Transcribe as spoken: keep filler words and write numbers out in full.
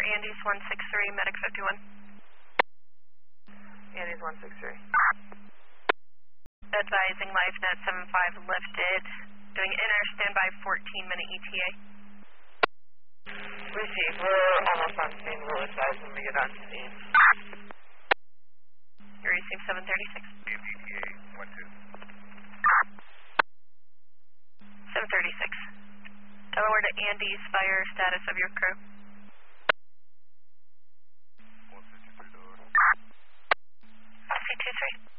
Delaware, Andes one six three, Medic fifty-one. Andes one six three. Advising LifeNet seven five lifted. Doing inner standby fourteen minute E T A. Receive. We're almost on scene. We'll advise when we get on scene. You received seven thirty-six. E T A one two. seven thirty-six. Delaware to Andes, fire status of your crew. one sixty-three Delaware. C two three.